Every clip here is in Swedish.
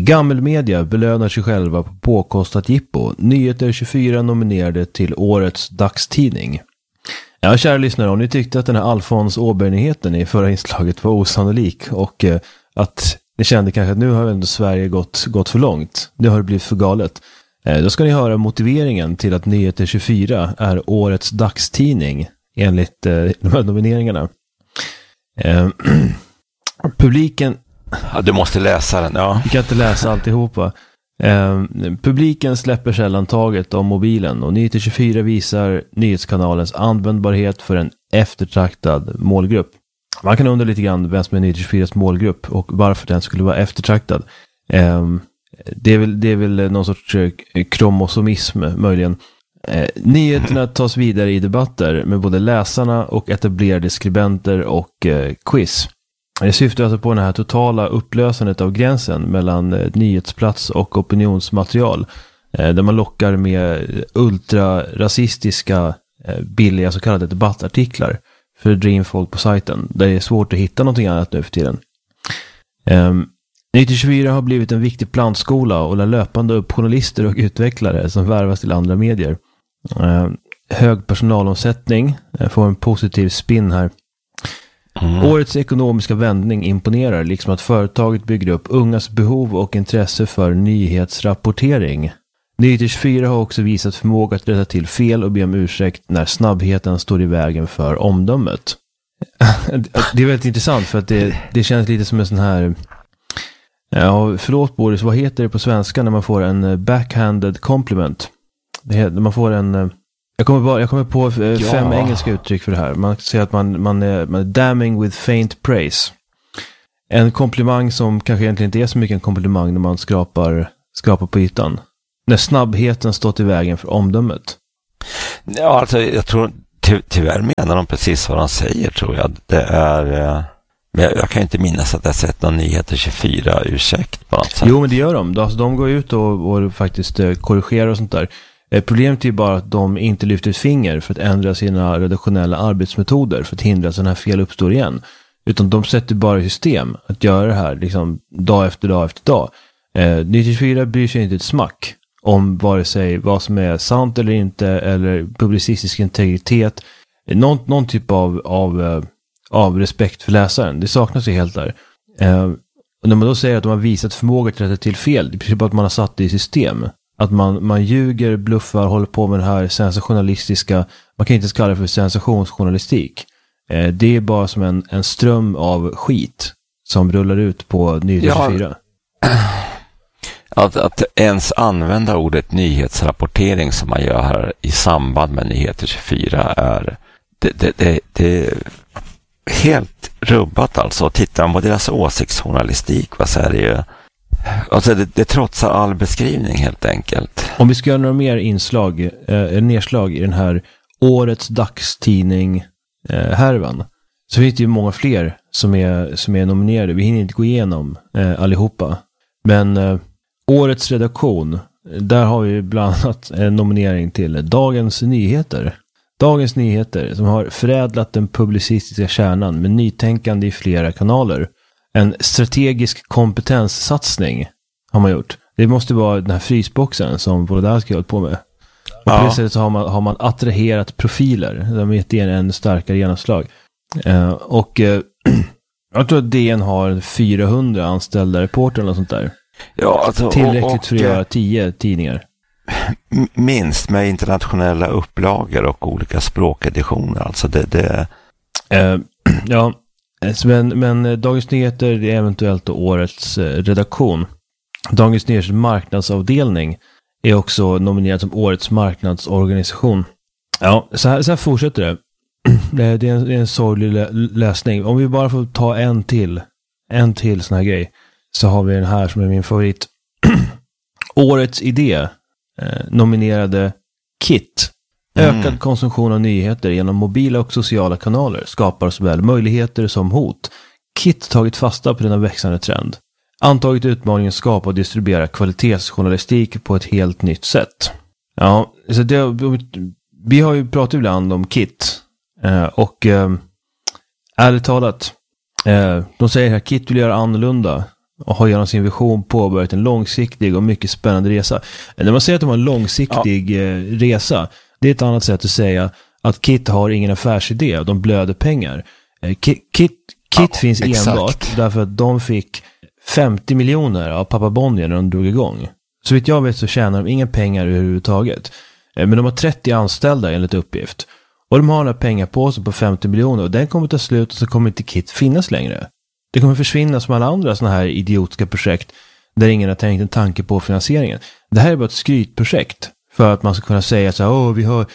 Gammelmedia belönar sig själva på påkostat jippo. Nyheter 24 nominerade till årets dagstidning. Ja, kära lyssnare, om ni tyckte att den här Alfons Åberg-nyheten i förra inslaget var osannolik och att ni kände kanske att nu har ändå Sverige gått för långt. Det har blivit för galet. Då ska ni höra motiveringen till att Nyheter 24 är årets dagstidning enligt de här nomineringarna. Publiken... Ja, du måste läsa den, ja. Vi kan inte läsa alltihopa. Publiken släpper sällan taget om mobilen och Nyheter 24 visar nyhetskanalens användbarhet för en eftertraktad målgrupp. Man kan undra lite grann vem som är Nyheter 24s målgrupp och varför den skulle vara eftertraktad. Det är väl någon sorts kromosomism möjligen. Nyheterna tas vidare i debatter med både läsarna och etablerade skribenter och quiz. Det syftar alltså på den här totala upplösandet av gränsen mellan nyhetsplats och opinionsmaterial. Där man lockar med ultrarasistiska billiga så kallade debattartiklar för att dra in folk på sajten. Där det är svårt att hitta någonting annat nu för tiden. Nyheter 24 har blivit en viktig plantskola och lär löpande upp journalister och utvecklare som värvas till andra medier. Hög personalomsättning får en positiv spin här. Årets ekonomiska vändning imponerar, liksom att företaget bygger upp ungas behov och intresse för nyhetsrapportering. Nyheter 24 har också visat förmåga att rätta till fel och be om ursäkt när snabbheten står i vägen för omdömet. Det är väldigt intressant för att det känns lite som en sån här... Ja, förlåt Boris, vad heter det på svenska när man får en backhanded compliment? När man får en... Jag kommer på 5 engelska uttryck för det här. Man säger att man är damning with faint praise. En komplimang som kanske egentligen inte är så mycket en komplimang när man skrapar på ytan. När snabbheten stått i vägen för omdömet. Ja, alltså jag tror tyvärr menar de precis vad de säger, tror jag. Det är... Men jag kan inte minnas att jag sett någon Nyheter 24 ursäkt på något sätt. Jo, men det gör de. Alltså, de går ut och faktiskt korrigerar och sånt där. Problemet är ju bara att de inte lyfter ett finger för att ändra sina redaktionella arbetsmetoder för att hindra att sådana här fel uppstår igen. Utan de sätter bara i system att göra det här liksom dag efter dag efter dag. Nyheter 24 bryr sig inte ett smack om vare sig vad som är sant eller inte eller publicistisk integritet. Någon typ av respekt för läsaren. Det saknas ju helt där. Och när man då säger att de har visat förmåga att rätta till fel, det betyder bara att man har satt det i system. Att man ljuger, bluffar, håller på med den här sensationalistiska, man kan inte kalla det för sensationsjournalistik. Det är bara som en ström av skit som rullar ut på Nyheter 24. Att ens använda ordet nyhetsrapportering som man gör här i samband med Nyheter 24 är det är helt rubbat alltså. Tittar man på deras åsiktsjournalistik, vad säger det? Alltså det trotsar all beskrivning helt enkelt. Om vi ska göra några mer nedslag i den här årets dagstidning härvan, så finns det ju många fler som är nominerade. Vi hinner inte gå igenom allihopa. Men årets redaktion, där har vi bland annat en nominering till Dagens Nyheter. Dagens Nyheter som har förädlat den publicistiska kärnan med nytänkande i flera kanaler. En strategisk kompetenssatsning har man gjort. Det måste vara den här frysboxen som Wolodarski har hållit på med. Och på det sättet så har man attraherat profiler. De gett igen en starkare genomslag. Jag tror att DN har 400 anställda reporter eller sånt där. Ja, alltså, tillräckligt för att göra 10 tidningar. Minst med internationella upplagor och olika språkeditioner. Alltså ja, men Dagens Nyheter är eventuellt årets redaktion. Dagens Nyheters marknadsavdelning är också nominerad som årets marknadsorganisation. Ja, så här fortsätter det. Det är en sorglig läsning. Om vi bara får ta en till sån här grej, så har vi den här som är min favorit. Årets idé nominerade KIT. Ökad konsumtion av nyheter genom mobila och sociala kanaler skapar såväl möjligheter som hot. KIT tagit fasta på denna växande trend. Antagit utmaningen skapa och distribuera kvalitetsjournalistik på ett helt nytt sätt. Ja, så vi har ju pratat ibland om KIT. Och ärligt talat, de säger här, KIT vill göra annorlunda och har genom sin vision påbörjat en långsiktig och mycket spännande resa. När man säger att de har en långsiktig resa, det är ett annat sätt att säga att KIT har ingen affärsidé och de blöder pengar. KIT finns enbart därför att de fick 50 miljoner av pappa Bonnier när de drog igång. Så vitt jag vet så tjänar de inga pengar överhuvudtaget. Men de har 30 anställda enligt uppgift. Och de har några pengar på sig på 50 miljoner och den kommer ta slut och så kommer inte KIT finnas längre. Det kommer försvinna som alla andra såna här idiotiska projekt där ingen har tänkt en tanke på finansieringen. Det här är bara ett skrytprojekt för att man ska kunna säga så här, vi har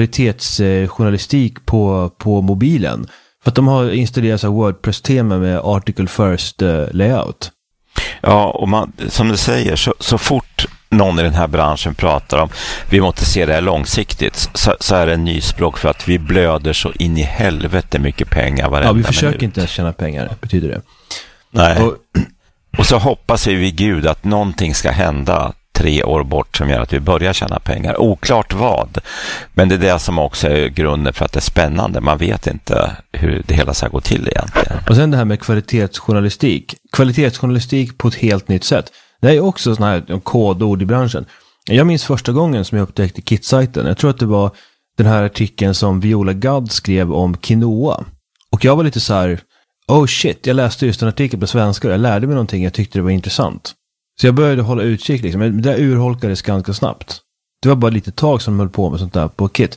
kvalitetsjournalistik på mobilen. För att de har installerat så WordPress-tema med Article First layout. Ja, och som du säger, så fort någon i den här branschen pratar om vi måste se det här långsiktigt, så är det en ny språk för att vi blöder så in i helvete mycket pengar varenda minut. Ja, vi försöker inte tjäna pengar, betyder det. Nej. Och så hoppas vi vid Gud att någonting ska hända 3 år bort som gör att vi börjar tjäna pengar. Oklart vad. Men det är det som också är grunden för att det är spännande. Man vet inte hur det hela ska gå till egentligen. Och sen det här med kvalitetsjournalistik. Kvalitetsjournalistik på ett helt nytt sätt. Det är också sådana här kodord i branschen. Jag minns första gången som jag upptäckte KIT-sajten. Jag tror att det var den här artikeln som Viola Gadd skrev om quinoa. Och jag var lite så här, oh shit, jag läste just en artikel på svenska och jag lärde mig någonting, jag tyckte det var intressant. Så jag började hålla utkik liksom, men det där urholkades ganska snabbt. Det var bara lite tag som de höll på med sånt där på KIT.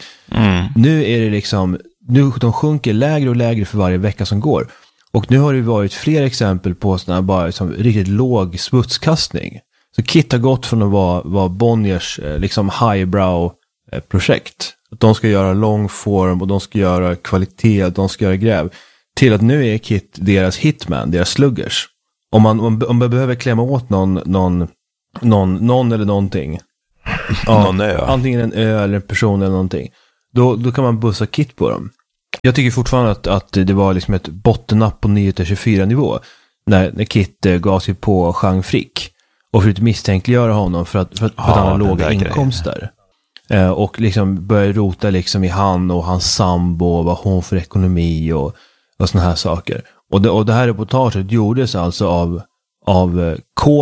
Nu är det liksom, de sjunker lägre och lägre för varje vecka som går. Och nu har det varit fler exempel på sådana bara liksom, riktigt låg smutskastning. Så KIT har gått från att vara Bonniers liksom highbrow projekt. Att de ska göra lång form och de ska göra kvalitet och de ska göra gräv. Till att nu är KIT deras hitman, deras sluggers. Om man behöver klämma åt någon eller någonting. Någon ö. Antingen en ö eller en person eller någonting. Då kan man bussa KIT på dem. Jag tycker fortfarande att det var liksom ett bottennapp på Nyheter 24-nivå. När KIT gav sig på Jean Frick. Och försökte misstänkliggöra honom för att han har låga inkomster. Och liksom började rota liksom i han och hans sambo och vad hon för ekonomi och såna här saker. Och det här reportaget gjordes alltså av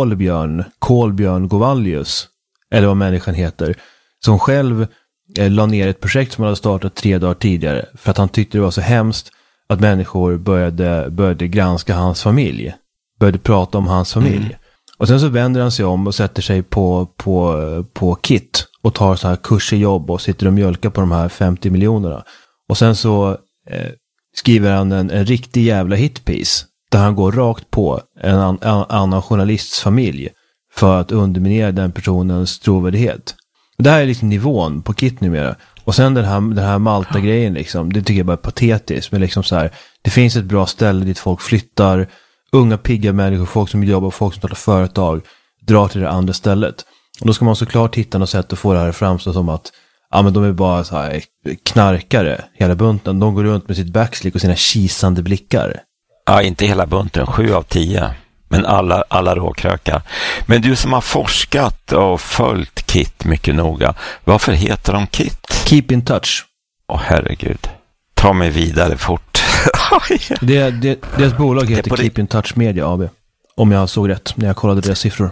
Kolbjörn Govallius, eller vad människan heter, som själv la ner ett projekt som han hade startat 3 dagar tidigare för att han tyckte det var så hemskt att människor började granska hans familj, började prata om hans familj. Och sen så vänder han sig om och sätter sig på KIT och tar så här kursejobb och sitter och mjölkar på de här 50 miljonerna. Och sen så skriver han en riktig jävla hitpiece där han går rakt på en annan journalists familj för att underminera den personens trovärdighet. Det här är liksom nivån på KIT numera. Och sen den här Malta-grejen liksom, det tycker jag bara är patetiskt. Men liksom så här, det finns ett bra ställe dit folk flyttar, unga pigga människor, folk som jobbar, folk som startar företag, drar till det andra stället. Och då ska man såklart hitta något sätt att få det här framstå som att men de är bara så här knarkare, hela bunten. De går runt med sitt backslick och sina kisande blickar. Ja, inte hela bunten, 7 av 10. Men alla råkrökar. Men du som har forskat och följt KIT mycket noga, varför heter de KIT? Keep in touch. Herregud. Ta mig vidare fort. Deras bolag heter Keep in touch Media AB. Om jag såg rätt när jag kollade deras siffror.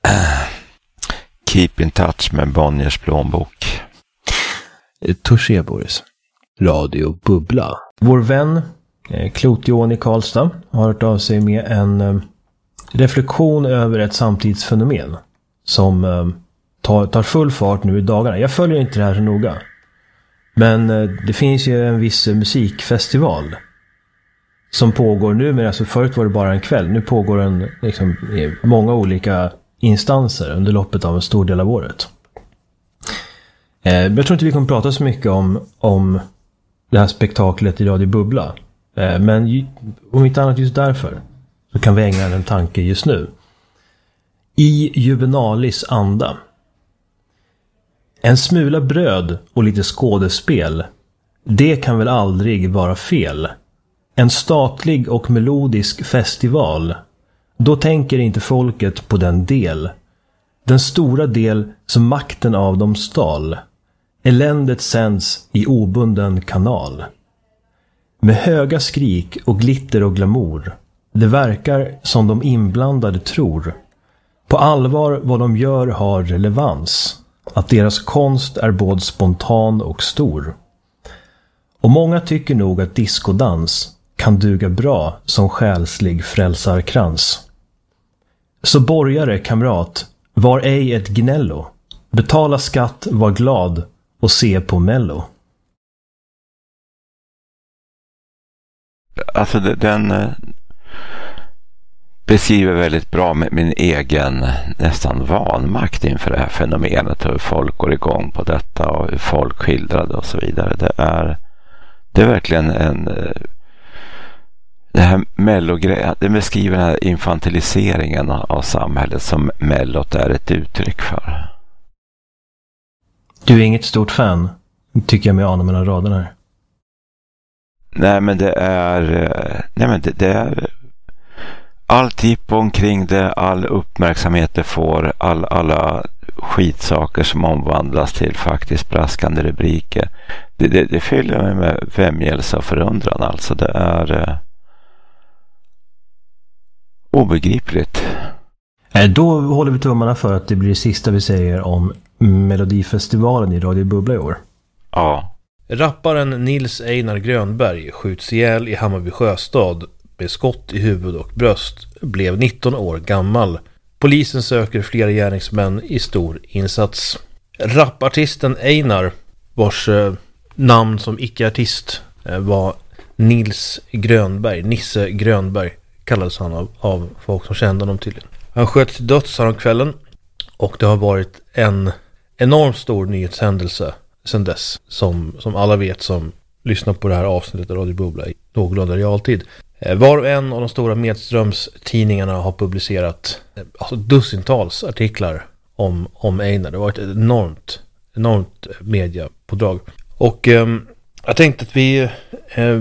Keep in touch med Bonniers plånbok. Touché, Boris. Radio Bubbla. Vår vän Klotion i Karlstad har hört av sig med en reflektion över ett samtidsfenomen som tar full fart nu i dagarna. Jag följer inte det här så noga. Men det finns ju en viss musikfestival som pågår nu, men alltså förut var det bara en kväll. Nu pågår den liksom i många olika instanser under loppet av en stor del av året. Jag tror inte vi kommer prata så mycket om det här spektaklet i Radio Bubbla. Men om inte annat just därför så kan vi ägna en tanke just nu. I juvenalis anda. En smula bröd och lite skådespel, det kan väl aldrig vara fel. En statlig och melodisk festival, då tänker inte folket på den del. Den stora del som makten av dem stal. Eländet sänds i obunden kanal. Med höga skrik och glitter och glamour Det verkar som de inblandade tror. På allvar vad de gör har relevans. Att deras konst är både spontan och stor. Och många tycker nog att diskodans kan duga bra som själslig frälsarkrans. Så borgare, kamrat, var ej ett gnällo. Betala skatt, var glad och se på Mello. Alltså den beskriver väldigt bra med min egen nästan vanmakt inför det här fenomenet och hur folk går igång på detta och hur folk skildrade och så vidare. Det är verkligen det här mellogrejen, det beskriver den här infantiliseringen av samhället som mellot är ett uttryck för. Du är inget stort fan, tycker jag med ana mellan raderna här. Nej, men det är allt jippo omkring det, all uppmärksamhet det får, alla skitsaker som omvandlas till faktiskt braskande rubriker. Det fyller mig med vämjelse och förundran. Alltså det är obegripligt. Då håller vi tummarna för att det blir det sista vi säger om Melodifestivalen i Radio Bubbla i år. Ja. Rapparen Nils Einar Grönberg skjuts ihjäl i Hammarby Sjöstad med skott i huvud och bröst, blev 19 år gammal. Polisen söker flera gärningsmän i stor insats. Rappartisten Einar, vars namn som icke-artist var Nils Grönberg, Nisse Grönberg kallades han av folk som kände honom tydligen. Han sköts till döds här om kvällen och det har varit en enormt stor nyhetshändelse sedan dess, som alla vet som lyssnar på det här avsnittet av Radio Bubbla i någorlunda realtid. Var och en av de stora medströmstidningarna har publicerat dussintals artiklar om Einar. Det har varit ett enormt mediapådrag. Och jag tänkte att vi